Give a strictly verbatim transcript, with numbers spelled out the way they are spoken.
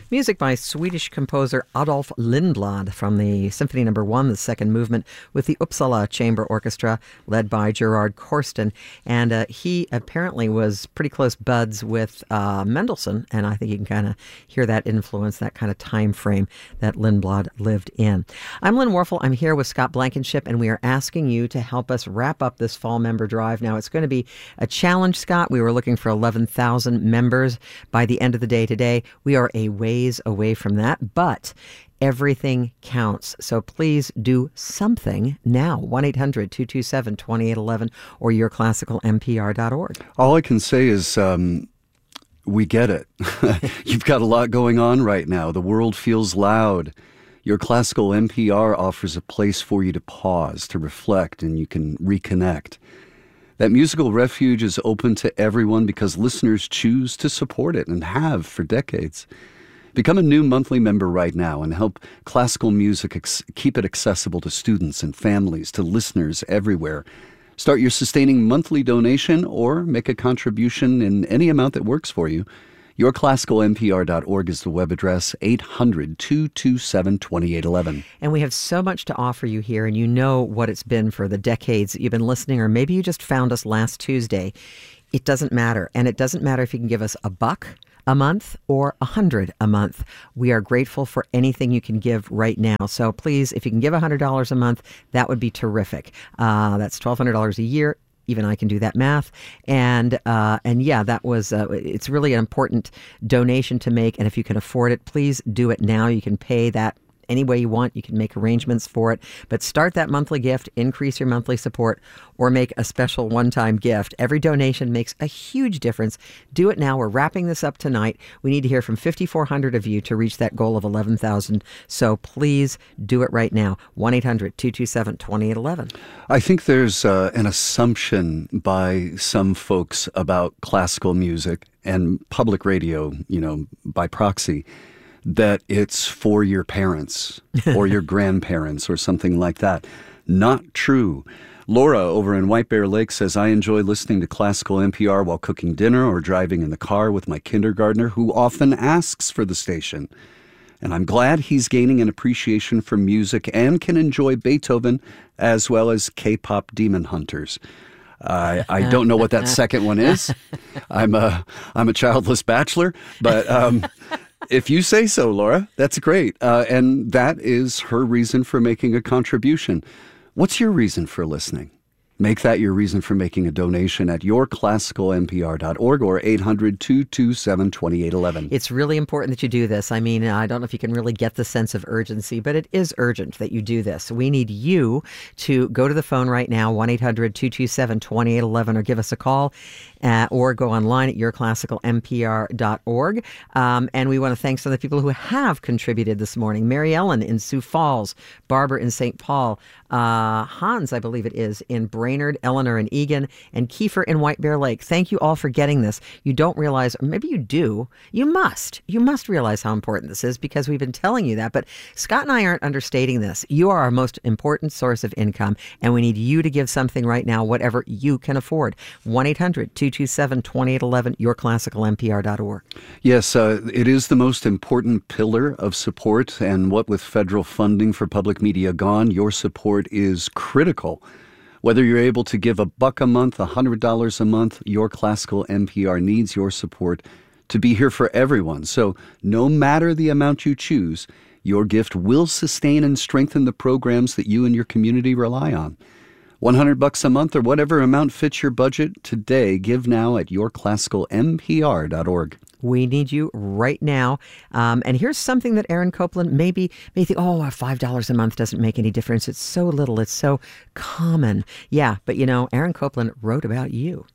Music by Swedish composer Adolf Lindblad from the Symphony Number One, the second movement, with the Uppsala Chamber Orchestra, led by Gerard Korsten. And uh, he apparently was pretty close buds with uh, Mendelssohn, and I think you can kind of hear that influence, that kind of time frame that Lindblad lived in. I'm Lynn Warfel. I'm here with Scott Blankenship, and we are asking you to help us wrap up this fall member drive. Now, it's going to be a challenge, Scott. We were looking for eleven thousand members by the end of the day today. We are a ways away from that, but everything counts. So please do something now. one eight hundred two two seven two eight one one or your classical m p r dot org. All I can say is um, we get it. You've got a lot going on right now. The world feels loud. Your Classical N P R offers a place for you to pause, to reflect, and you can reconnect. That musical refuge is open to everyone because listeners choose to support it and have for decades. Become a new monthly member right now and help classical music ex- keep it accessible to students and families, to listeners everywhere. Start your sustaining monthly donation or make a contribution in any amount that works for you. your classical m p r dot org is the web address, eight hundred two two seven two eight one one. And we have so much to offer you here, and you know what it's been for the decades that you've been listening, or maybe you just found us last Tuesday. It doesn't matter, and it doesn't matter if you can give us a buck a month or a hundred a month. We are grateful for anything you can give right now. So please, if you can give a hundred dollars a month, that would be terrific. Uh, that's twelve hundred dollars a year. Even I can do that math. And uh, and yeah, that was, uh, it's really an important donation to make. And if you can afford it, please do it now. You can pay that any way you want. You can make arrangements for it. But start that monthly gift, increase your monthly support, or make a special one-time gift. Every donation makes a huge difference. Do it now. We're wrapping this up tonight. We need to hear from fifty-four hundred of you to reach that goal of eleven thousand. So please do it right now. one eight hundred two two seven two eight one one. I think there's uh, an assumption by some folks about classical music and public radio, you know, by proxy, that it's for your parents or your grandparents or something like that. Not true. Laura over in White Bear Lake says, I enjoy listening to classical N P R while cooking dinner or driving in the car with my kindergartner who often asks for the station. And I'm glad he's gaining an appreciation for music and can enjoy Beethoven as well as K-pop Demon Hunters. Uh, I don't know what that second one is. I'm a, I'm a childless bachelor, but... Um, If you say so, Laura, that's great. Uh, and that is her reason for making a contribution. What's your reason for listening? Make that your reason for making a donation at your classical m p r dot org or eight hundred two two seven two eight one one. It's really important that you do this. I mean, I don't know if you can really get the sense of urgency, but it is urgent that you do this. We need you to go to the phone right now, one eight hundred two two seven two eight one one, or give us a call. Uh, or go online at your classical m p r dot org. Um, and we want to thank some of the people who have contributed this morning. Mary Ellen in Sioux Falls, Barbara in Saint Paul, uh, Hans, I believe it is, in Brainerd, Eleanor in Egan, and Kiefer in White Bear Lake. Thank you all for getting this. You don't realize, or maybe you do, you must. You must realize how important this is because we've been telling you that. But Scott and I aren't understating this. You are our most important source of income, and we need you to give something right now, whatever you can afford. one eight hundred two two seven two eight one one, your classical m p r dot org. Yes, uh, it is the most important pillar of support, and what with federal funding for public media gone, your support is critical. Whether you're able to give a buck a month, a hundred dollars a month, your classical N P R needs your support to be here for everyone. So no matter the amount you choose, your gift will sustain and strengthen the programs that you and your community rely on. one hundred bucks a month or whatever amount fits your budget today. Give now at your classical m p r dot org. We need you right now. Um, and here's something that Aaron Copland maybe may think, oh, five dollars a month doesn't make any difference. It's so little. It's so common. Yeah, but you know, Aaron Copland wrote about you.